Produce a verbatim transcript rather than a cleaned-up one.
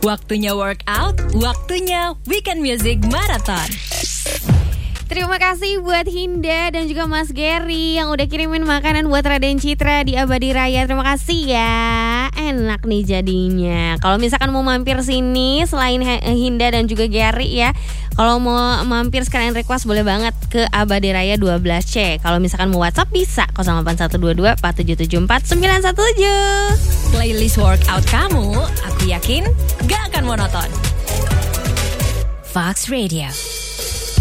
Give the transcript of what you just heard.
Waktunya workout, waktunya Weekend Music Marathon. Terima kasih buat Hinda dan juga Mas Gary yang udah kirimin makanan buat Raden Citra di Abadi Raya. Terima kasih ya. Enak nih jadinya. Kalau misalkan mau mampir sini selain Hinda dan juga Gary ya, kalau mau mampir sekalian request boleh banget ke Abadi Raya dua belas C. Kalau misalkan mau WhatsApp bisa nol delapan satu dua dua empat tujuh tujuh empat sembilan satu tujuh. Playlist workout kamu, aku yakin gak akan monoton. Fox Radio.